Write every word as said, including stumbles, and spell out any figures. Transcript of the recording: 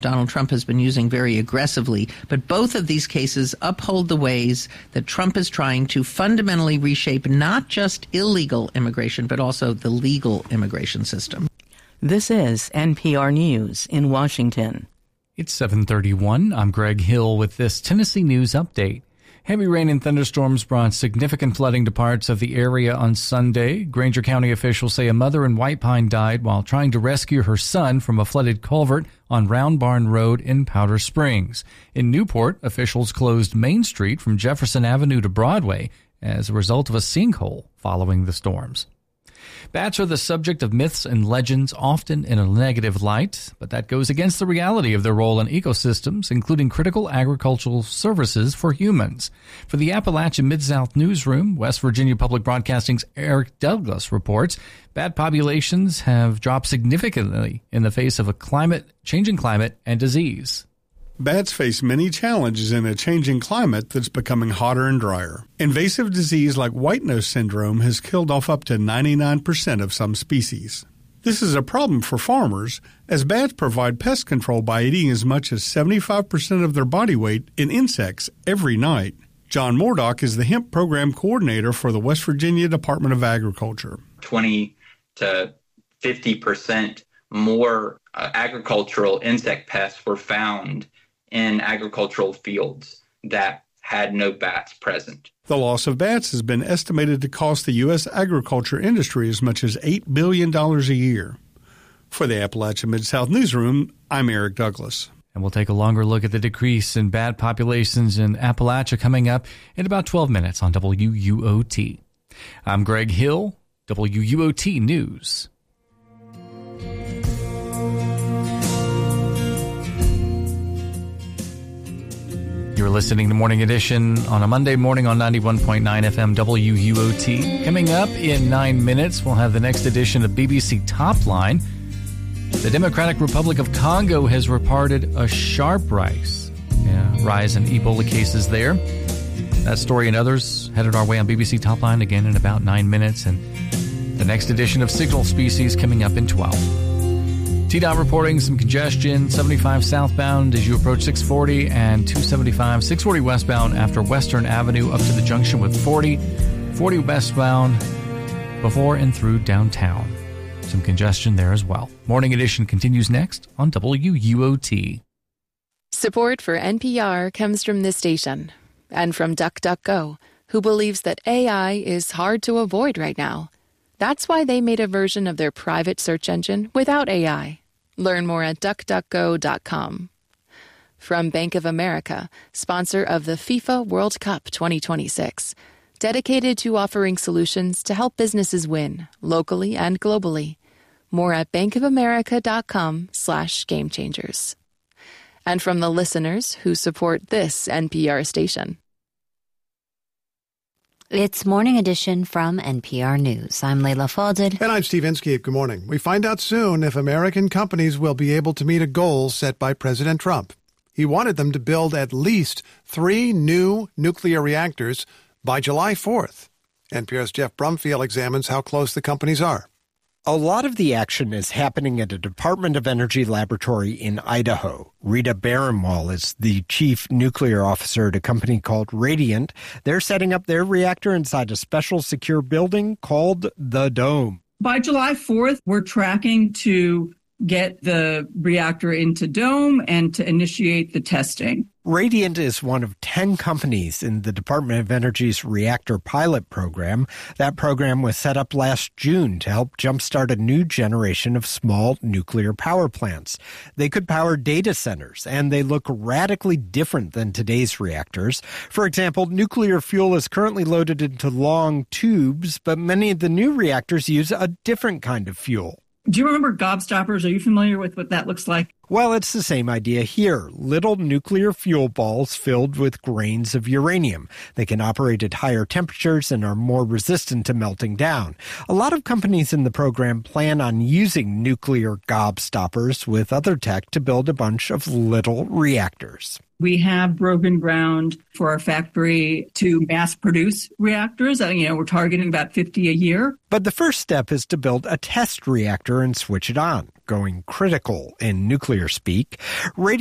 Donald Trump has been using very aggressively. But both of these cases uphold the ways that Trump is trying to fundamentally reshape not just illegal immigration, but also the legal immigration system. This is N P R News in Washington. It's seven thirty-one. I'm Greg Hill with this Tennessee News Update. Heavy rain and thunderstorms brought significant flooding to parts of the area on Sunday. Granger County officials say a mother in White Pine died while trying to rescue her son from a flooded culvert on Round Barn Road in Powder Springs. In Newport, officials closed Main Street from Jefferson Avenue to Broadway as a result of a sinkhole following the storms. Bats are the subject of myths and legends, often in a negative light, but that goes against the reality of their role in ecosystems, including critical agricultural services for humans. For the Appalachian Mid-South Newsroom, West Virginia Public Broadcasting's Eric Douglas reports, bat populations have dropped significantly in the face of a climate, changing climate and disease. Bats face many challenges in a changing climate that's becoming hotter and drier. Invasive disease like white nose syndrome has killed off up to ninety-nine percent of some species. This is a problem for farmers, as bats provide pest control by eating as much as seventy-five percent of their body weight in insects every night. John Mordock is the hemp program coordinator for the West Virginia Department of Agriculture. twenty to fifty percent more uh, agricultural insect pests were found in agricultural fields that had no bats present. The loss of bats has been estimated to cost the U S agriculture industry as much as eight billion dollars a year. For the Appalachian Mid-South Newsroom, I'm Eric Douglas. And we'll take a longer look at the decrease in bat populations in Appalachia coming up in about twelve minutes on W U O T. I'm Greg Hill, W U O T News. You're listening to Morning Edition on a Monday morning on ninety-one point nine F M W U O T. Coming up in nine minutes, we'll have the next edition of B B C Top Line. The Democratic Republic of Congo has reported a sharp rise, yeah, rise in Ebola cases there. That story and others headed our way on B B C Top Line again in about nine minutes. And the next edition of Signal Species coming up in twelve. T DOT reporting some congestion, seventy-five southbound as you approach six forty and two seventy-five, six forty westbound after Western Avenue up to the junction with forty, forty westbound before and through downtown. Some congestion there as well. Morning Edition continues next on W U O T. Support for N P R comes from this station and from DuckDuckGo, who believes that A I is hard to avoid right now. That's why they made a version of their private search engine without A I. Learn more at duck duck go dot com. From Bank of America, sponsor of the FIFA World Cup twenty twenty-six, dedicated to offering solutions to help businesses win, locally and globally. More at bankofamerica.com slash game changers. And from the listeners who support this N P R station. It's Morning Edition from N P R News. I'm Leila Fadel. And I'm Steve Inskeep. Good morning. We find out soon if American companies will be able to meet a goal set by President Trump. He wanted them to build at least three new nuclear reactors by July fourth. N P R's Jeff Brumfield examines how close the companies are. A lot of the action is happening at a Department of Energy laboratory in Idaho. Rita Barenwall is the chief nuclear officer at a company called Radiant. They're setting up their reactor inside a special secure building called the Dome. By July fourth, we're tracking to get the reactor into Dome and to initiate the testing. Radiant is one of ten companies in the Department of Energy's reactor pilot program. That program was set up last June to help jumpstart a new generation of small nuclear power plants. They could power data centers, and they look radically different than today's reactors. For example, nuclear fuel is currently loaded into long tubes, but many of the new reactors use a different kind of fuel. Do you remember gobstoppers? Are you familiar with what that looks like? Well, it's the same idea here. Little nuclear fuel balls filled with grains of uranium. They can operate at higher temperatures and are more resistant to melting down. A lot of companies in the program plan on using nuclear gobstoppers with other tech to build a bunch of little reactors. We have broken ground for our factory to mass produce reactors. You know, we're targeting about fifty a year. But the first step is to build a test reactor and switch it on. going critical in nuclear speak. Radio